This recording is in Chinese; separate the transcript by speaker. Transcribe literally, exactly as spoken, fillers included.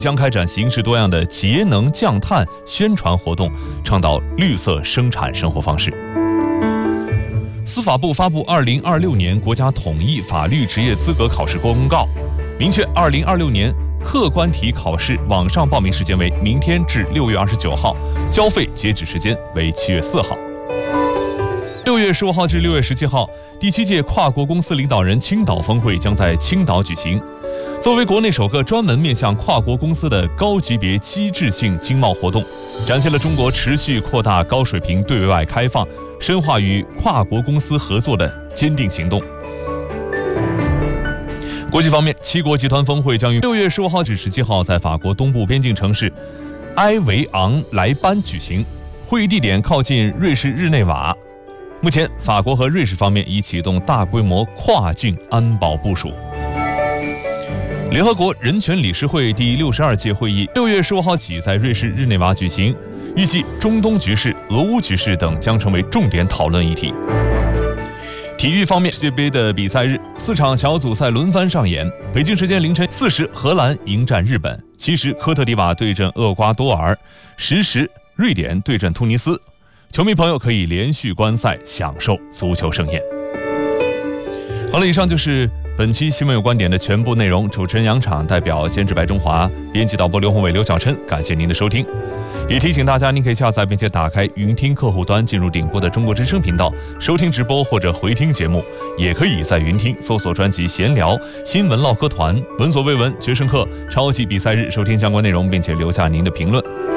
Speaker 1: 将开展形式多样的节能降碳宣传活动，倡导绿色生产生活方式。司法部发布二零二六年国家统一法律职业资格考试公告，明确二零二六年客观题考试网上报名时间为明天至六月二十九号，交费截止时间为七月四号。六月十五号至六月十七号，第七届跨国公司领导人青岛峰会将在青岛举行。作为国内首个专门面向跨国公司的高级别机制性经贸活动，展现了中国持续扩大高水平对外开放、深化与跨国公司合作的坚定行动。国际方面，七国集团峰会将于六月十五号至十七号在法国东部边境城市埃维昂莱班举行，会议地点靠近瑞士日内瓦。目前，法国和瑞士方面已启动大规模跨境安保部署。联合国人权理事会第六十二届会议六月十五号起在瑞士日内瓦举行，预计中东局势、俄乌局势等将成为重点讨论议题。体育方面，世界杯的比赛日，四场小组赛轮番上演。北京时间凌晨四时，荷兰迎战日本；七时，科特迪瓦对阵厄瓜多尔；十时，瑞典对阵突尼斯。球迷朋友可以连续观赛，享受足球盛宴。好了，以上就是本期新闻有观点的全部内容。主持人杨昶，代表监制白中华，编辑导播刘宏伟、刘小琛，感谢您的收听。也提醒大家，您可以下载并且打开云听客户端，进入顶播的中国之声频道，收听直播或者回听节目。也可以在云听搜索专辑闲聊、新闻唠嗑团、闻所未闻、决胜课、超级比赛日，收听相关内容，并且留下您的评论。